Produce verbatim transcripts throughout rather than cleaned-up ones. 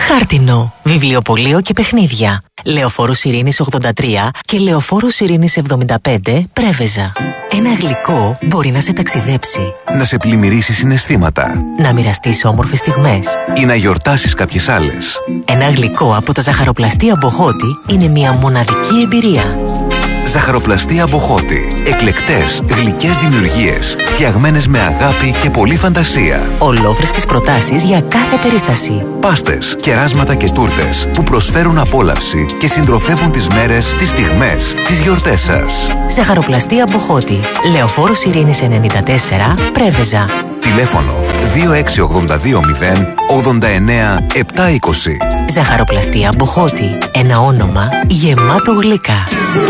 Χάρτινο, βιβλιοπωλείο και παιχνίδια. Λεωφόρος Ειρήνης ογδόντα τρία και Λεωφόρος Ειρήνης εβδομήντα πέντε, Πρέβεζα. Ένα γλυκό μπορεί να σε ταξιδέψει, να σε πλημμυρίσει συναισθήματα, να μοιραστείς όμορφες στιγμές ή να γιορτάσεις κάποιες άλλες. Ένα γλυκό από τα ζαχαροπλαστεία Μποχώτη είναι μια μοναδική εμπειρία. Ζαχαροπλαστεία Μποχώτη. Εκλεκτές, γλυκές δημιουργίες, φτιαγμένες με αγάπη και πολλή φαντασία. Ολόφρεσκες προτάσεις για κάθε περίσταση. Πάστες, κεράσματα και τούρτες που προσφέρουν απόλαυση και συντροφεύουν τις μέρες, τις στιγμές, τις γιορτές σας. Ζαχαροπλαστεία Μποχώτη. Λεωφόρος Ειρήνης ενενήντα τέσσερα, Πρέβεζα. Τηλέφωνο δύο έξι ογδόντα δύο μηδέν ογδόντα εννέα επτακόσια είκοσι. Ζαχαροπλαστεία Μποχώτη. Ένα όνομα γεμάτο γλυκά.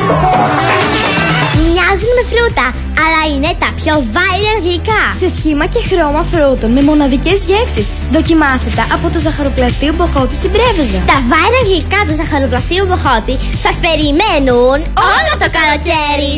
Μοιάζουν με φρούτα, αλλά είναι τα πιο viral γλυκά. Σε σχήμα και χρώμα φρούτων με μοναδικές γεύσεις. Δοκιμάστε τα από το Ζαχαροπλαστείο Μποχώτη στην Πρέβεζα. Τα viral γλυκά του Ζαχαροπλαστείου Μποχώτη σας περιμένουν όλο το καλοκαίρι.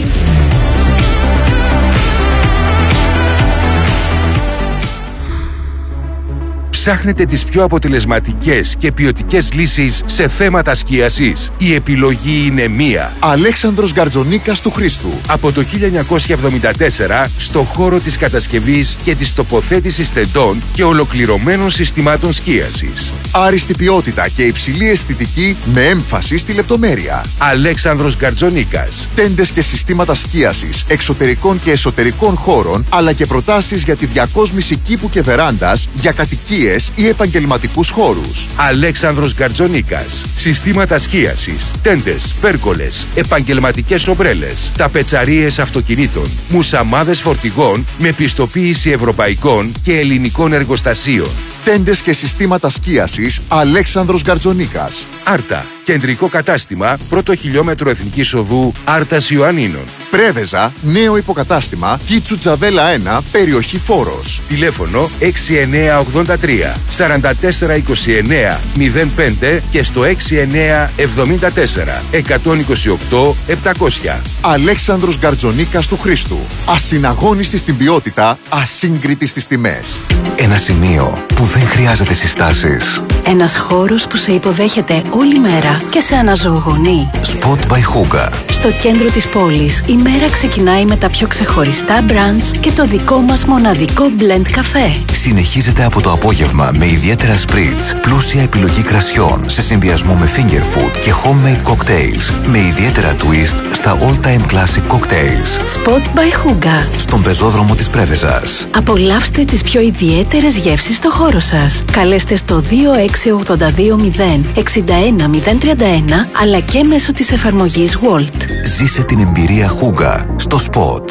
Ψάχνετε τις πιο αποτελεσματικές και ποιοτικές λύσεις σε θέματα σκίασης? Η επιλογή είναι μία. Αλέξανδρος Γκαρτζονίκας του Χρήστου. Από το χίλια εννιακόσια εβδομήντα τέσσερα στο χώρο της κατασκευής και της τοποθέτησης τεντών και ολοκληρωμένων συστημάτων σκίασης. Άριστη ποιότητα και υψηλή αισθητική με έμφαση στη λεπτομέρεια. Αλέξανδρος Γκαρτζονίκας. Τέντες και συστήματα σκίασης εξωτερικών και εσωτερικών χώρων, αλλά και προτάσεις για τη διακόσμηση κήπου και βεράντας για κατοικίες ή επαγγελματικούς χώρους. Αλέξανδρος Γκαρτζονίκας. Συστήματα σκίασης, τέντες, πέρκολες, επαγγελματικές ομπρέλες, ταπετσαρίες αυτοκινήτων, μουσαμάδες φορτηγών με πιστοποίηση ευρωπαϊκών και ελληνικών εργοστασίων. Τέντες και συστήματα σκίασης Αλέξανδρος Γκαρτζονίκας. Άρτα. Κεντρικό κατάστημα, πρώτο χιλιόμετρο Εθνικής Οδού Άρτας Ιωαννίνων. Πρέβεζα, νέο υποκατάστημα, Κίτσου Τζαβέλα ένα, περιοχή Φόρος. Τηλέφωνο έξι εννέα ογδόντα τρία σαράντα τέσσερα είκοσι εννέα μηδέν πέντε και στο έξι εννέα εβδομήντα τέσσερα εκατόν είκοσι οκτώ επτακόσια. Αλέξανδρος Γκαρτζονίκας του Χρήστου. Ασυναγώνιστη στην ποιότητα, ασύγκριτη στις τιμές. Ένα σημείο που δεν χρειάζεται συστάσεις. Ένας χώρος που σε υποδέχεται όλη μέρα και σε αναζωογονεί. Spot by Hooga. Στο κέντρο της πόλης η μέρα ξεκινάει με τα πιο ξεχωριστά brunch και το δικό μας μοναδικό blend καφέ. Συνεχίζεται από το απόγευμα με ιδιαίτερα spritz, πλούσια επιλογή κρασιών σε συνδυασμό με finger food και homemade cocktails με ιδιαίτερα twist στα all time classic cocktails. Spot by Hooga. Στον πεζόδρομο της Πρέβεζας. Απολαύστε τις πιο ιδιαίτερες γεύσεις στο χώρο σας. Καλέστε στο δύο έξι ογδόντα δύο μηδέν εξήντα ένα μηδέν τριάντα ένα αλλά και μέσω της εφαρμογής Walt. Ζήσε την εμπειρία Hooga στο Spot.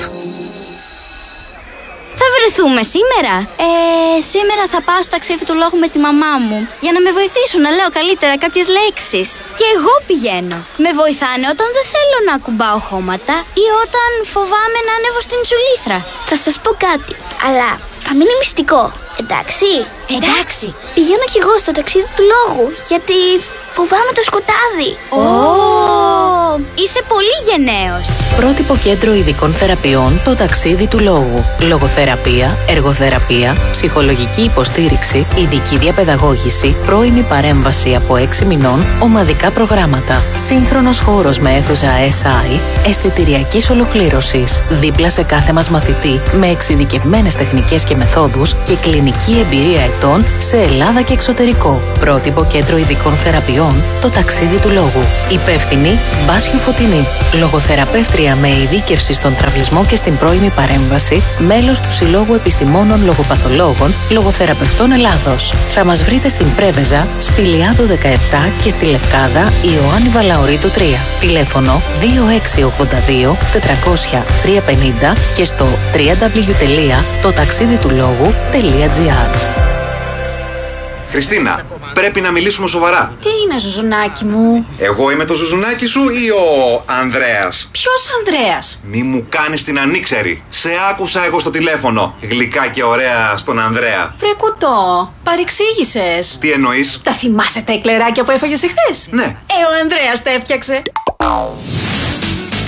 Θα βρεθούμε σήμερα. Ε, σήμερα θα πάω στο ταξίδι του λόγου με τη μαμά μου για να με βοηθήσουν να λέω καλύτερα κάποιες λέξεις. Και εγώ πηγαίνω. Με βοηθάνε όταν δεν θέλω να ακουμπάω χώματα ή όταν φοβάμαι να ανέβω στην τσουλήθρα. Θα σας πω κάτι, αλλά θα μείνει μυστικό. Εντάξει. Εντάξει. Πηγαίνω κι εγώ στο ταξίδι του λόγου, γιατί φοβάμαι το σκοτάδι. Ω, είσαι πολύ γενναίος. Πρότυπο κέντρο ειδικών θεραπείων, το ταξίδι του λόγου. Λογοθεραπεία, εργοθεραπεία, ψυχολογική υποστήριξη, ειδική διαπαιδαγώγηση, πρώιμη παρέμβαση από έξι μηνών, ομαδικά προγράμματα. Σύγχρονος χώρος με αίθουσα ες άι, αισθητηριακής ολοκλήρωσης. Δίπλα σε κάθε μας μαθητή, με εξειδικευμένες τεχνικές και μεθόδους και κλινική εμπειρία ετών σε Ελλάδα και εξωτερικό. Πρότυπο κέντρο ειδικών θεραπείων, το ταξίδι του λόγου. Υπεύθυνη Μπάσιο Φωτεινή. Λογοθεραπεύτρια με ειδίκευση στον τραυλισμό και στην πρώιμη παρέμβαση, μέλος του Συλλόγου Επιστημόνων Λογοπαθολόγων Λογοθεραπευτών Ελλάδος. Θα μας βρείτε στην Πρέβεζα, Σπηλιάδου δεκαεπτά και στη Λευκάδα Ιωάννη Βαλαωρίτου τρία. Τηλέφωνο δύο έξι ογδόντα δύο τετρακόσια τριακόσια πενήντα και στο double-u double-u double-u τελεία το ταξίδι του λόγου τελεία τζι άρ. Χριστίνα, πρέπει να μιλήσουμε σοβαρά. Τι είναι, ζουζουνάκι μου? Εγώ είμαι το ζουζουνάκι σου ή ο Ανδρέας? Ποιος Ανδρέας? Μη μου κάνεις την ανήξερη. Σε άκουσα εγώ στο τηλέφωνο. Γλυκά και ωραία στον Ανδρέα. Βρε κουτό, παρεξήγησες. Τι εννοείς? Τα θυμάσαι τα εκλεράκια που έφαγες εχθές? Ναι. Ε, ο Ανδρέας τα έφτιαξε.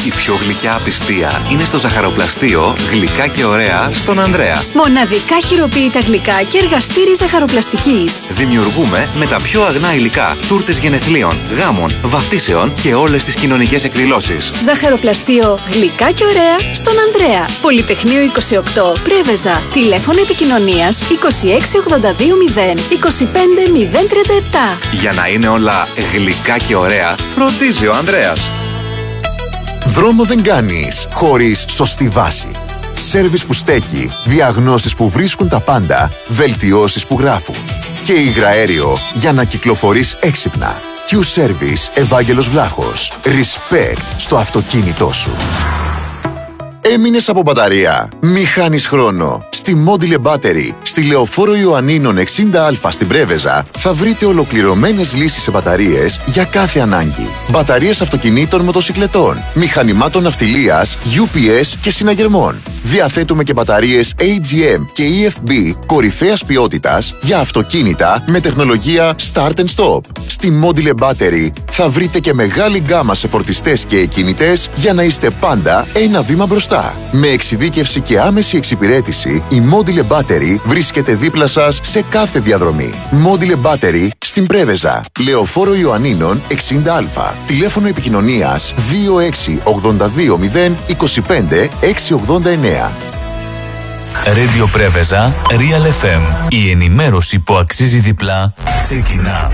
Η πιο γλυκιά απιστία είναι στο ζαχαροπλαστείο Γλυκά και Ωραία στον Ανδρέα. Μοναδικά χειροποίητα γλυκά και εργαστήρι ζαχαροπλαστικής. Δημιουργούμε με τα πιο αγνά υλικά τούρτες γενεθλίων, γάμων, βαφτίσεων και όλες τις κοινωνικές εκδηλώσεις. Ζαχαροπλαστείο Γλυκά και Ωραία στον Ανδρέα. Πολυτεχνείο είκοσι οκτώ, Πρέβεζα. Τηλέφωνο επικοινωνίας είκοσι έξι ογδόντα δύο μηδέν είκοσι πέντε μηδέν τριάντα επτά. Για να είναι όλα γλυκά και ωραία, φροντίζει ο Ανδρέας. Δρόμο δεν κάνεις χωρίς σωστή βάση. Σέρβις που στέκει, διαγνώσεις που βρίσκουν τα πάντα, βελτιώσεις που γράφουν. Και υγραέριο για να κυκλοφορείς έξυπνα. Q-Service Ευάγγελος Βλάχος. Respect στο αυτοκίνητό σου. Έμεινες από μπαταρία? Μη χάνεις χρόνο. Στη Module Battery, στη Λεωφόρο Ιωαννίνων εξήντα α στην Πρέβεζα, θα βρείτε ολοκληρωμένες λύσεις σε μπαταρίες για κάθε ανάγκη. Μπαταρίες αυτοκινήτων, μοτοσικλετών, μηχανημάτων ναυτιλίας, γιου πι ες και συναγερμών. Διαθέτουμε και μπαταρίες έι τζι εμ και ι εφ μπι κορυφαίας ποιότητας για αυτοκίνητα με τεχνολογία Start and Stop. Στη Module Battery θα βρείτε και μεγάλη γκάμα σε φορτιστές και εκκινητές για να είστε πάντα ένα βήμα μπροστά. Με εξειδίκευση και άμεση εξυπηρέτηση, η Module Battery βρίσκεται δίπλα σας σε κάθε διαδρομή. Module Battery στην Πρέβεζα, Λεωφόρο Ιωαννίνων εξήντα α. Τηλέφωνο επικοινωνίας δύο έξι ογδόντα δύο μηδέν είκοσι πέντε έξι ογδόντα εννέα. Radio Πρέβεζα, Real εφ εμ. Η ενημέρωση που αξίζει διπλά ξεκινά.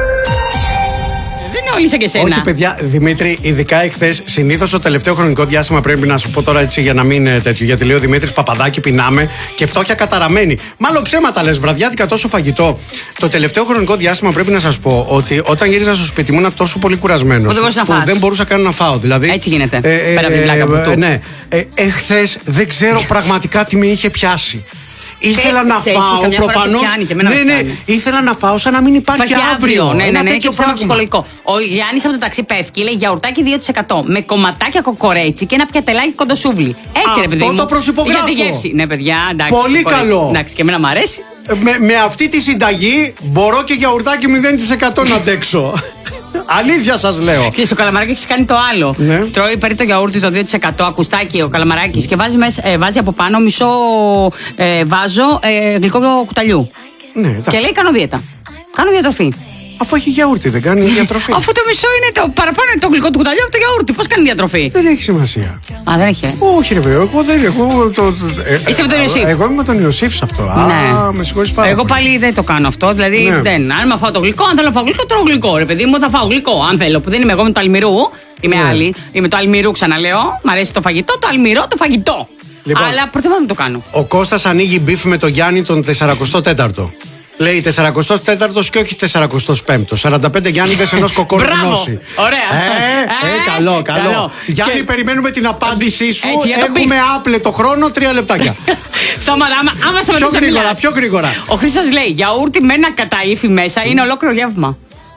Όλοι σαν και σένα. Όχι, παιδιά, Δημήτρη, ειδικά εχθές, συνήθως το τελευταίο χρονικό διάστημα πρέπει να σου πω τώρα έτσι για να μην είναι τέτοιο. Γιατί λέει ο Δημήτρης Παπαδάκη, πεινάμε και φτώχεια καταραμένη. Μάλλον ψέματα λες, βραδιάτικα τόσο φαγητό. Το τελευταίο χρονικό διάστημα πρέπει να σας πω ότι όταν γύριζα στο σπίτι μου ήμουν τόσο πολύ κουρασμένος που δεν, που δεν μπορούσα καν να φάω. Δηλαδή, έτσι γίνεται. Ε, ε, Πέρα από την πλάκα που του. Ναι. Ε, εχθές δεν ξέρω πραγματικά τι με είχε πιάσει. Ήθελα να φάω, προφανώς. Ναι, ναι, ήθελα να φάω σαν να μην υπάρχει αύριο. Ναι, ναι, ναι, και ψέμα ψυχολογικό. Ο Γιάννης από το ταξί πέφτει, λέει γιαουρτάκι δύο τοις εκατό με κομματάκια κοκορέτσι και ένα πιατελάκι κοντοσούβλι. Έτσι, ρε παιδί μου. Αυτό το προσυπογράφω. Για τη γεύση. Ναι, παιδιά, εντάξει. Πολύ καλό. Εντάξει, και εμένα μου αρέσει. Με, με αυτή τη συνταγή μπορώ και γιαουρτάκι μηδέν τοις εκατό να αντέξω. Αλήθεια σας λέω. Και στο καλαμαράκι έχει κάνει το άλλο. Ναι. Τρώει περί το γιαούρτι το δύο τοις εκατό ακουστάκι ο καλαμαράκης και βάζει, μέσα, ε, βάζει από πάνω μισό ε, βάζο ε, γλυκό κουταλιού. Ναι, και λέει κάνω δίαιτα. Κάνω διατροφή. Αφού έχει γιαούρτι, δεν κάνει διατροφή. Αφού το μισό είναι το παραπάνω είναι το γλυκό του κουταλιού από το γιαούρτι, πώς κάνει διατροφή. Δεν έχει σημασία. Α, δεν έχει. Όχι, ρε βέβαια, εγώ δεν έχω. Το, ε, Είσαι με τον Ιωσήφ. Εγώ είμαι με τον Ιωσήφ σε αυτό. Ναι. Α, με συγχωρείς πάρα Εγώ πάλι δεν το κάνω αυτό. Δηλαδή, ναι. δεν. Αν με φάω το γλυκό, αν θέλω να φάω γλυκό, τρώω γλυκό. Ρε παιδί μου, θα φάω γλυκό. Αν θέλω, που δεν είμαι εγώ με το αλμυρού. Είμαι ναι. άλλη. Είμαι το αλμυρού, ξαναλέω. Μ' αρέσει το φαγητό, το αλμυρό, το φαγητό. Λοιπόν, αλλά προτιμώ να το κάνω. Ο Κώστας ανοίγει μπιφ με τον Γιάννη τον σαραντά τέταρτο. Λέει σαράντα τέταρτο και όχι σαράντα πέμπτο. σαράντα πέντε Γιάννηδες ενός κοκόρου γνώση. Ωραία. Ε, ε, ε, καλό, καλό. καλό. Γιάννη, και... περιμένουμε την απάντησή σου. Έτσι, έχουμε άπλετο χρόνο, τρία λεπτάκια. Σταματά, άμα, άμα σταματήσει. Πιο γρήγορα, πιο γρήγορα. Ο Χρήστος λέει: γιαούρτι με ένα καταΐφι μέσα είναι ολόκληρο γεύμα.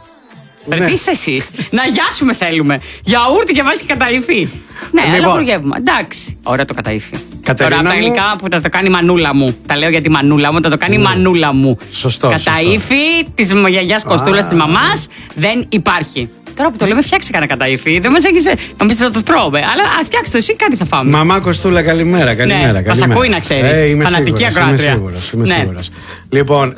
Ναι. Ρωτήστε εσείς. Να γιάσουμε θέλουμε. Γιαούρτι και βάζει καταΐφι. Ναι, λοιπόν. Ολόκληρο γεύμα. Εντάξει. Ωραία το καταΐφι. Τώρα από τα υλικά που θα το κάνει η μανούλα μου. Τα λέω για τη μανούλα μου, θα το κάνει η ναι. μανούλα μου. Σωστό. Καταΐφι τη γιαγιάς Κοστούλας τη μαμάς δεν υπάρχει. Τώρα που το λέμε, φτιάξε κανένα καταΐφι. Δεν μας έχεις. Νομίζετε θα το τρώμε. Αλλά αν φτιάξει το εσύ, κάτι θα φάμε. Μαμά Κοστούλα, καλημέρα. καλημέρα, ναι, μας ακούει να ξέρει. Φανατική ακροάτρια. Είμαι σίγουρος. Λοιπόν,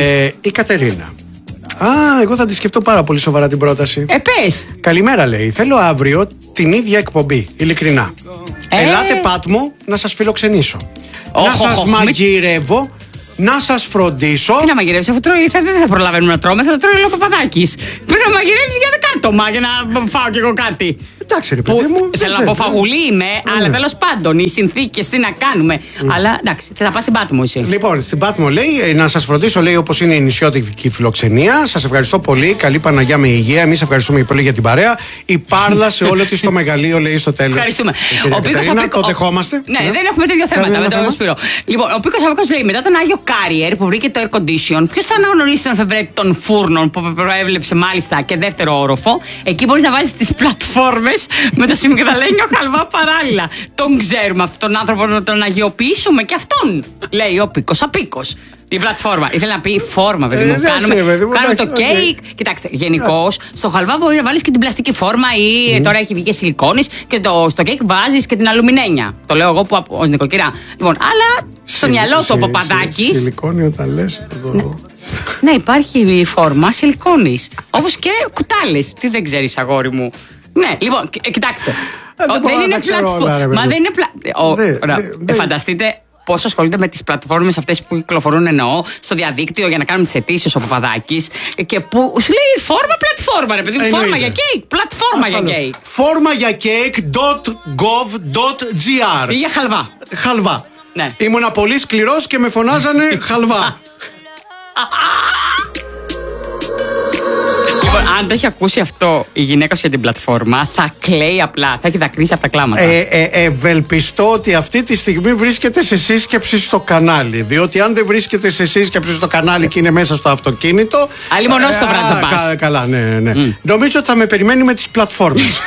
η Κατερίνα. Α, εγώ θα τη σκεφτώ πάρα πολύ σοβαρά την πρόταση. Ε, πες. Καλημέρα, λέει. Θέλω αύριο την ίδια εκπομπή. Ειλικρινά. Ε... Ελάτε, Πάτμο, να σας φιλοξενήσω. Oh, να σας oh, oh, μαγειρεύω. Με... Να σας φροντίσω. Τι να μαγειρεύεις, αφού τρώει, θα, δεν θα προλαβαίνουμε να τρώμε, θα τρώει ο Παπαδάκης. Πρέπει να μαγειρεύεις για δεκάτομα για να φάω κι εγώ κάτι. Εντάξει, ρε παιδί μου. Θέλω να πω φαγουλή είμαι, yeah. αλλά τέλος πάντων οι συνθήκες τι να κάνουμε. Mm. Αλλά εντάξει, θα πας στην Πάτμο εσύ. Λοιπόν, στην Πάτμο λέει να σας φροντίσω, λέει, όπως είναι η νησιώτικη φιλοξενία. Σας ευχαριστώ πολύ. Καλή Παναγιά με υγεία. Εμείς ευχαριστούμε πολύ για την παρέα. Η Πάρλα σε όλο τη το μεγαλείο, λέει στο τέλος. Ευχαριστούμε. Ο Πίκος Απίκος. Το δεχόμαστε. Ναι, δεν έχουμε τέτοια θέματα με τον Σπύρο. Λοιπόν, ο Πίκος Απίκος λέει μετά τον Άγιο Κάριερ που βρήκε το air condition, ποιος θα αναγνωρίσει τον εφευρέτη των φούρνων που προέβλεψε μάλιστα και δεύτερο όροφο. Εκεί μπορείς να βάζεις τις πλατφόρμες λες με το σιμιγδαλένιο χαλβά παράλληλα. Τον ξέρουμε αυτόν τον άνθρωπο, να τον αγιοποιήσουμε και αυτόν. Λέει ο Πίκος Απίκος. Η πλατφόρμα. Ήθελα να πει φόρμα, παιδί μου. Ε, Κάνουμε, ρε, παιδί μου, κάνουμε το εντάξει, κέικ. okay. Κοιτάξτε, γενικώς στο χαλβά μπορεί να βάλεις και την πλαστική φόρμα ή mm. τώρα έχει βγει και σιλικόνης και το, στο κέικ βάζεις και την αλουμινένια. Το λέω εγώ που από νοικοκυρά. Λοιπόν, αλλά στο μυαλό του ο Παπαδάκης. Σιλικόνη όταν λες. Το... Ναι, υπάρχει φόρμα σιλικόνης. Όπως και κουτάλες. Τι δεν ξέρεις, αγόρι μου. Ναι, λοιπόν, κοιτάξτε. Δεν είναι πλατφόρμα. Μα δεν είναι πλατφόρμα. Φανταστείτε. Πώς ασχολείται με τις πλατφόρμες αυτές που κυκλοφορούν, εννοώ, στο διαδίκτυο για να κάνουν τις αιτήσεις ο Παπαδάκης και που σου λέει φόρμα πλατφόρμα, ρε παιδί μου, φόρμα για κέικ, πλατφόρμα για κέικ. Φόρμα για κέικ τελεία gov τελεία gr ή για χαλβά. Χαλβά. Ναι. Ήμουνα πολύ σκληρός και με φωνάζανε χαλβά. Λοιπόν, αν το έχει ακούσει αυτό η γυναίκα σου για την πλατφόρμα, θα κλαίει απλά, θα έχει δακρύσει από τα κλάματα. Ε, ε, ευελπιστώ ότι αυτή τη στιγμή βρίσκεται σε σύσκεψη στο κανάλι. Διότι αν δεν βρίσκεται σε σύσκεψη στο κανάλι και είναι μέσα στο αυτοκίνητο. Άλλη μονός το βράδυ θα πας. Κα, καλά, ναι, ναι. Mm. Νομίζω ότι θα με περιμένει με τις πλατφόρμες.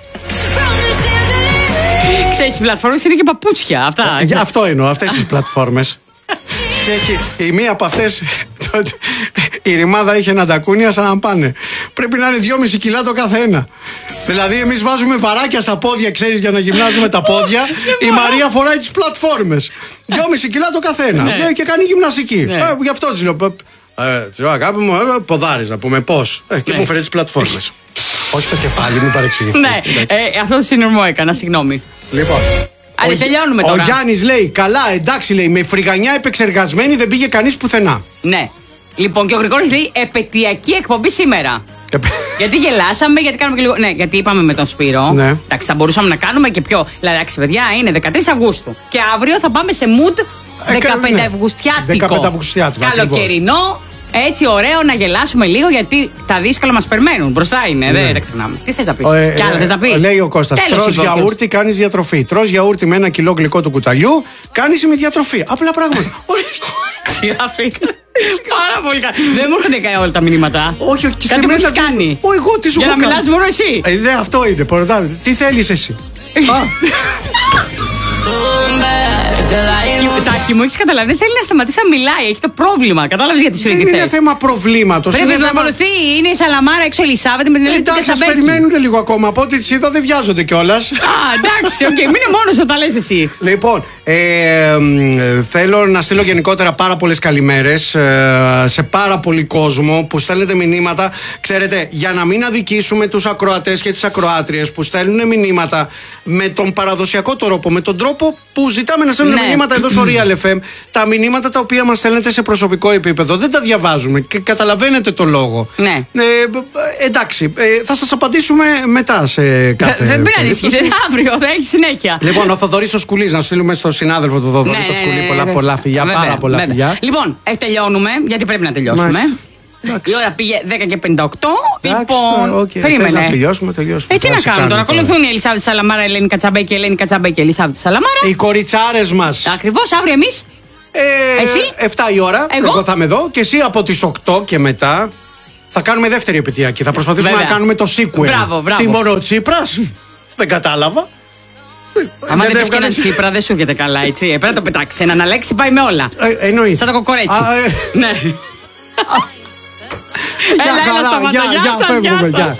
Ξέρεις, οι πλατφόρμες είναι και παπούτσια. Αυτά. Ε, αυτό εννοώ, αυτές τις πλατφόρμες. Και έχει η μία από αυτές. Η ρημάδα είχε ένα τακούνια σαν να πάνε. Πρέπει να είναι δυόμισι κιλά το κάθε ένα. Δηλαδή, εμείς βάζουμε βαράκια στα πόδια, ξέρεις, για να γυμνάζουμε τα πόδια. Η Μαρία φοράει τις πλατφόρμες. δυόμισι κιλά το κάθε ένα. Ναι. Και κάνει γυμναστική. Ναι. Ε, γι' αυτό της λέω. Ε, αγάπη μου, ε, ποδάρεις να πούμε πώς. Ε, και ναι. μου φέρε τις πλατφόρμες. Όχι το κεφάλι, μην παρεξηγηθεί. Ναι, ε, αυτό το συνειρμό έκανα, συγγνώμη. Λοιπόν. Άντε, τελειώνουμε τώρα. Ο Γιάννης λέει: καλά, εντάξει, λέει, με φρυγανιά επεξεργασμένη δεν πήγε κανείς πουθενά. Ναι. Λοιπόν, και ο Γρηγόρης λέει: επαιτειακή εκπομπή σήμερα. Γιατί γελάσαμε, γιατί κάνουμε και λίγο. Ναι, γιατί είπαμε με τον Σπύρο. Ναι. Εντάξει, θα μπορούσαμε να κάνουμε και πιο. Δηλαδή, εντάξει, παιδιά, είναι δεκατρείς Αυγούστου. Και αύριο θα πάμε σε mood δεκαπέντε Αυγουστιάτικο. δεκαπέντε Αυγουστιάτικο. Καλοκαιρινό. Έτσι ωραίο να γελάσουμε λίγο, γιατί τα δύσκολα μας περιμένουν. Μπροστά είναι, ναι. δεν ξεχνάμε. Τι θες να πεις, ε, κι άλλα θες να πεις. Λέει ο Κώστας, τρως γιαούρτι, κάνεις διατροφή. Τρως γιαούρτι με ένα κιλό γλυκό του κουταλιού, κάνεις με διατροφή. Απλά πράγματα. Σιγά πάρα πολύ καλά. Δεν μου έρχονται όλα τα μηνύματα. Όχι, όχι. Κάτι μου έχεις κάνει. Ο, εγώ τι σου Για να μιλάς μόνο εσύ. Ε, ναι, αυτό είναι. Τι θέλεις εσύ. Τάκη μου, έχεις καταλάβει, δεν θέλει να σταματήσει να μιλάει. Έχει το πρόβλημα. Κατάλαβες γιατί σου λέει. Δεν είναι θέμα προβλήματος. Πρέπει να ακολουθεί. Είναι η Σαλαμάρα έξω Ελισάβετ με την Ελένη Κατσαμπέκη. Εντάξει, περιμένουν λίγο ακόμα. Από ό,τι τις είδα δεν βιάζονται κιόλας. Α, εντάξει, οκ, μην είναι μόνος όταν λες εσύ. Λοιπόν, θέλω να στείλω γενικότερα πάρα πολλές καλημέρες σε πάρα πολύ κόσμο που στέλνετε μηνύματα. Ξέρετε, για να μην αδικήσουμε τους ακροατές και τις ακροάτριες που στέλνουν μηνύματα με τον παραδοσιακό τρόπο, με τον τρόπο που ζητάμε να στέλνουν ναι. μηνύματα εδώ στο Real εφ εμ, τα μηνύματα τα οποία μας στέλνετε σε προσωπικό επίπεδο δεν τα διαβάζουμε και καταλαβαίνετε το λόγο. Ναι. Ε, εντάξει, ε, θα σας απαντήσουμε μετά σε κάθε. Δεν πρέπει να ισχύει, αύριο, θα έχει συνέχεια. Λοιπόν, ο Θοδωρής ο Σκουλής, να στείλουμε στον συνάδελφο του Θοδωρή ναι, το Σκουλή. Ναι, πολλά, ναι, πολλά φιλιά, βέβαια, πάρα πολλά βέβαια. φιλιά. Λοιπόν, ε, τελειώνουμε, γιατί πρέπει να τελειώσουμε. Μάλιστα. Η ώρα πήγε δέκα και πενήντα οκτώ. Λοιπόν, okay. περίμενε. Να τελειώσουμε, τελειώσουμε. Ε, τι να κάνουμε τώρα. Ακολουθούν η Ελισάβετ Σαλαμάρα, η Ελένη Κατσαμπέκη, η Ελένη Κατσαμπέκη, η Ελισάβετ Σαλαμάρα. Οι κοριτσάρες μας. Ακριβώς, αύριο εμείς. Ε, εσύ. εφτά η ώρα. Εγώ? Εγώ θα είμαι εδώ. Και εσύ από τις οκτώ και μετά θα κάνουμε δεύτερη επαιτειακή. Θα προσπαθήσουμε βέβαια. να κάνουμε το sequel. Μπράβο, μπράβο. Τι μόνο ο Τσίπρας. Δεν κατάλαβα. Αν δεν πεις και έναν Τσίπρα, δεν σου έρχεται καλά, έτσι. Πρέπει να το πετάξει. Έναν Αλέξη πάει με όλα. Ε, εννοείς. Σαν το κοκορέτσι. Ναι. Έλα, έλα, σταματά. Γεια σας, γεια σας.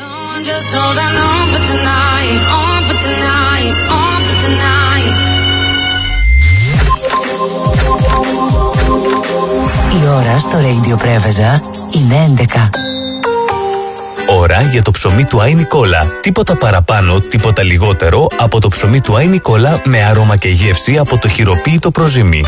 Η ώρα στο Radio Πρέβεζα είναι έντεκα. Ώρα για το ψωμί του Άι Νικόλα. Τίποτα παραπάνω, τίποτα λιγότερο από το ψωμί του Άι Νικόλα με άρωμα και γεύση από το χειροποίητο προζύμι.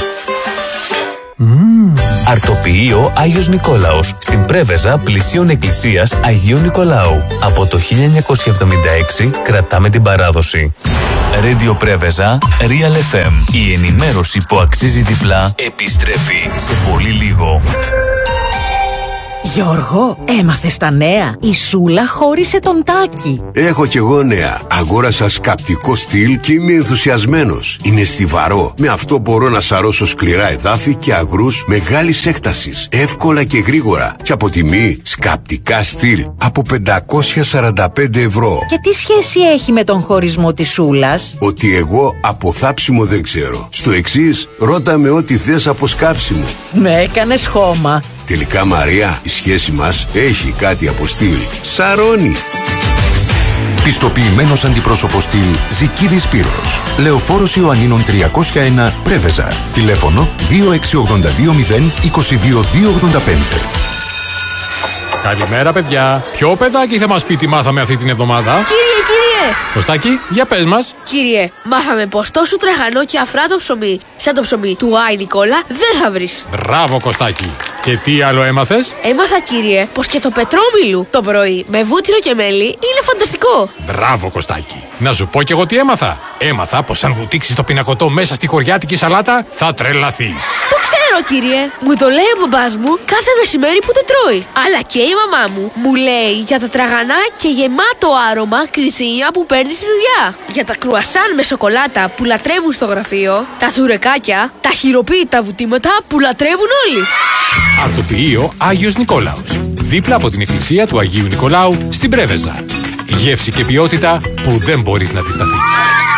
Mm. Αρτοποιείο Άγιος Νικόλαος στην Πρέβεζα πλησίων εκκλησίας Αγίου Νικολάου. Από το χίλια εννιακόσια εβδομήντα έξι κρατάμε την παράδοση. Radio Πρέβεζα, Real εφ εμ. Η ενημέρωση που αξίζει διπλά επιστρέφει σε πολύ λίγο. Γιώργο, έμαθες τα νέα? Η Σούλα χώρισε τον Τάκη. Έχω κι εγώ νέα. Αγόρασα σκαπτικό στυλ και είμαι ενθουσιασμένος. Είναι στιβαρό. Με αυτό μπορώ να σαρώσω σκληρά εδάφη και αγρούς μεγάλης έκτασης. Εύκολα και γρήγορα. Και από τιμή σκαπτικά στυλ από πεντακόσια σαράντα πέντε ευρώ. Και τι σχέση έχει με τον χωρισμό της Σούλας? Ότι εγώ από θάψιμο δεν ξέρω. Στο εξής, ρώτα με ό,τι θες από σκάψιμο. Με έκανες χώμα. Τελικά, Μαρία, η σχέση μας έχει κάτι από στυλ. Σαρώνει. Πιστοποιημένος αντιπρόσωπος στυλ Ζικίδης Σπύρος. Λεωφόρος Ιωαννίνων τριακόσια ένα Πρέβεζα. Τηλέφωνο δύο έξι ογδόντα δύο μηδέν είκοσι δύο δύο ογδόντα πέντε. Καλημέρα, παιδιά. Ποιο παιδάκι θα μας πει τι μάθαμε αυτή την εβδομάδα? Κύριε, κύριε! Κωστάκη, για πες μας. Κύριε, μάθαμε πως τόσο τραγανό και αφράτο ψωμί, σαν το ψωμί του Άι Νικόλα, δεν θα βρεις. Μπράβο, Κωστάκη. Και τι άλλο έμαθες? Έμαθα, κύριε, πως και το πετρόμιλου το πρωί με βούτυρο και μέλι είναι φανταστικό. Μπράβο, Κωστάκη. Να σου πω κι εγώ τι έμαθα. Έμαθα πως αν βουτήξεις το πινακωτό μέσα στη χωριάτικη σαλάτα, θα τρελαθείς. Το ξέρω, κύριε. Μου το λέει ο μπαμπάς μου κάθε μεσημέρι που το τρώει. Αλλά και η μαμά μου μου λέει για τα τραγανά και γεμάτο άρωμα κρυτσίνια που παίρνει στη δουλειά. Για τα κρουασάν με σοκολάτα που λατρεύουν στο γραφείο. Τα τσουρεκάκια, τα χειροποίητα βουτήματα που λατρεύουν όλοι. Αρτοποιείο Άγιος Νικόλαος. Δίπλα από την εκκλησία του Αγίου Νικολάου στην Πρέβεζα. Γεύση και ποιότητα που δεν μπορείς να τη σταθείς.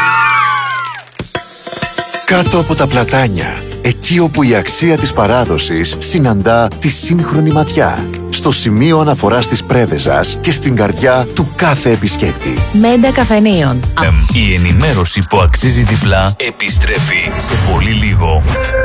Κάτω από τα πλατάνια, εκεί όπου η αξία της παράδοσης συναντά τη σύγχρονη ματιά. Στο σημείο αναφοράς της Πρέβεζας και στην καρδιά του κάθε επισκέπτη. Μέντα Καφενείων. Η ενημέρωση που αξίζει διπλά επιστρέφει σε πολύ λίγο.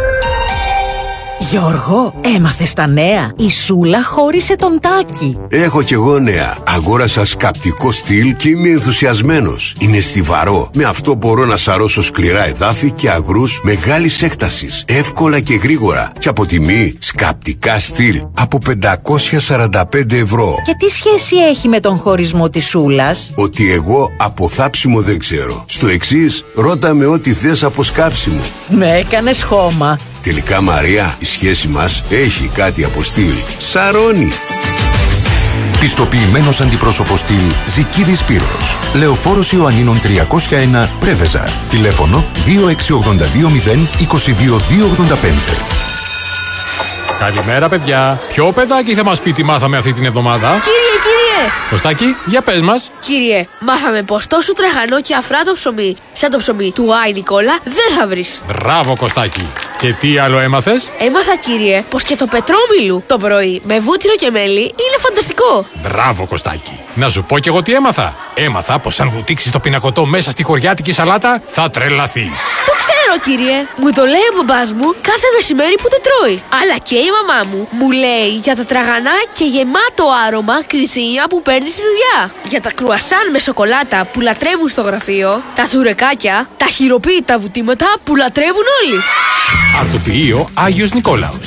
Γιώργο, έμαθες τα νέα? Η Σούλα χώρισε τον Τάκη. Έχω κι εγώ νέα. Αγόρασα σκαπτικό στυλ και είμαι ενθουσιασμένος. Είναι στιβαρό. Με αυτό μπορώ να σαρώσω σκληρά εδάφη και αγρούς μεγάλης έκτασης. Εύκολα και γρήγορα. Και από τιμή σκαπτικά στυλ από πεντακόσια σαράντα πέντε ευρώ. Και τι σχέση έχει με τον χωρισμό της Σούλας? Ότι εγώ από θάψιμο δεν ξέρω. Στο εξής, ρώτα με ό,τι θες από σκάψιμο. Με έκανες χώμα. Τελικά, Μαρία, η σχέση μας έχει κάτι από στυλ. Σαρώνει. Πιστοποιημένος αντιπρόσωπος στυλ Ζικίδης Σπύρος. Λεωφόρος Ιωαννίνων τριακόσια ένα Πρέβεζα. Τηλέφωνο δύο έξι ογδόντα δύο μηδέν είκοσι δύο δύο ογδόντα πέντε. Καλημέρα, παιδιά. Ποιο παιδάκι θα μας πει τι μάθαμε αυτή την εβδομάδα? Κύριε, κύριε! Κωστάκη, για πες μας. Κύριε, μάθαμε πως τόσο τραγανό και αφράτο ψωμί, σαν το ψωμί του Άι Νικόλα, δεν θα βρεις. Μπράβο, Κωστάκη. Και τι άλλο έμαθες? Έμαθα, κύριε, πως και το πετρόμιλου το πρωί με βούτυρο και μέλι είναι φανταστικό. Μπράβο, Κωστάκη. Να σου πω κι εγώ τι έμαθα. Έμαθα πως αν βουτήξεις το πινακωτό μέσα στη χωριάτικη σαλάτα, θα τρελαθείς. Το ξέρω, κύριε. Μου το λέει ο μπαμπάς μου κάθε μεσημέρι που το τρώει. Αλλά και η μαμά μου μου λέει για τα τραγανά και γεμάτο άρωμα κρυτσίνια που παίρνει στη δουλειά. Για τα κρουασάν με σοκολάτα που λατρεύουν στο γραφείο. Τα τσουρεκάκια, τα χειροποίητα βουτήματα που λατρεύουν όλοι. Αρτοποιείο Άγιος Νικόλαος.